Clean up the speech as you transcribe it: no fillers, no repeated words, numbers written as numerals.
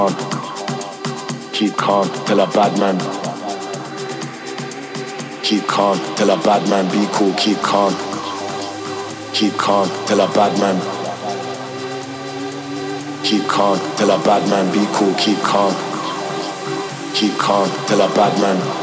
keep calm, tell a bad man. Keep calm, tell a bad man, be cool, keep calm. Keep calm, tell a bad man. Keep calm, tell a bad man, be cool, keep calm. Keep calm, tell a bad man.